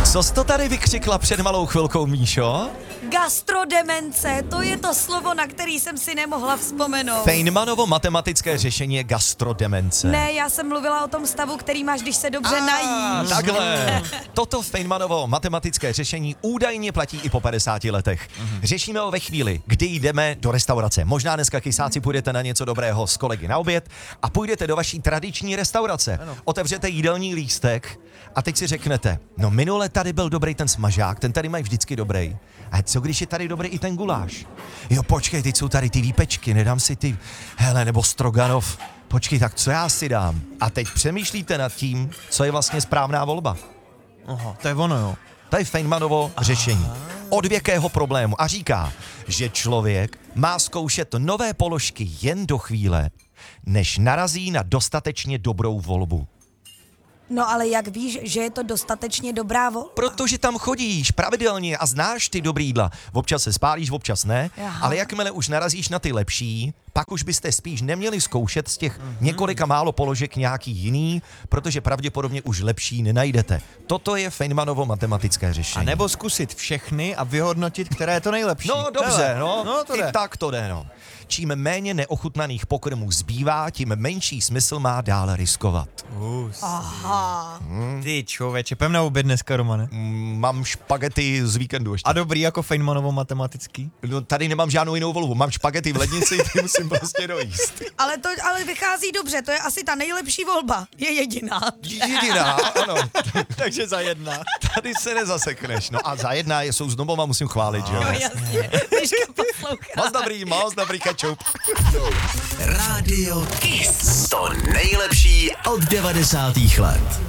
Co jsi to tady vykřikla před malou chvilkou, Míšo? Gastrodemence, to je to slovo, na který jsem si nemohla vzpomenout. Feynmanovo matematické řešení je gastrodemence. Ne, já jsem mluvila o tom stavu, který máš, když se dobře najíš. Takhle. Toto Feynmanovo matematické řešení údajně platí i po 50 letech. Řešíme ho ve chvíli, kdy jdeme do restaurace. Možná dneska, kysáci, půjdete na něco dobrého s kolegy na oběd a půjdete do vaší tradiční restaurace. Otevřete jídelní lístek a teď si řeknete, no minule tady byl dobrý ten smažák, ten tady mají vždycky dobrý. A co když je tady dobrý i ten guláš? Jo, počkej, teď jsou tady ty výpečky, nedám si ty, hele, nebo stroganov. Počkej, tak co já si dám? A teď přemýšlíte nad tím, co je vlastně správná volba. Aha, to je ono, jo. To je Feynmanovo řešení odvěkého problému a říká, že člověk má zkoušet nové položky jen do chvíle, než narazí na dostatečně dobrou volbu. No ale jak víš, že je to dostatečně dobrá volba? Protože tam chodíš pravidelně a znáš ty dobrý jídla. Občas se spálíš, občas ne, ale jakmile už narazíš na ty lepší, pak už byste spíš neměli zkoušet z těch několika málo položek nějaký jiný, protože pravděpodobně už lepší nenajdete. Toto je Feynmanovo matematické řešení. A nebo zkusit všechny a vyhodnotit, které je to nejlepší. No dobře, to i jde. tak to jde, no. Čím méně neochutnaných pokrmů zbývá, tím menší smysl má dále riskovat. Aha. Ty člověče, půjdem na oběd dneska, Romane. Mám špagety z víkendu ještě. A dobrý jako Feynmanovo matematický? No, tady nemám žádnou jinou volbu, mám špagety v lednici, ty musím prostě dojíst. Ale vychází dobře, to je asi ta nejlepší volba. Je jediná. Jediná, ano. Takže za jedna. Tady se nezasekneš. No a za jedna jsou znovu, musím chválit, že jo? No jasně, Myška poslouchá. Moc dobrý kečup. Rádio Kiss. To nejlepší od 90. let.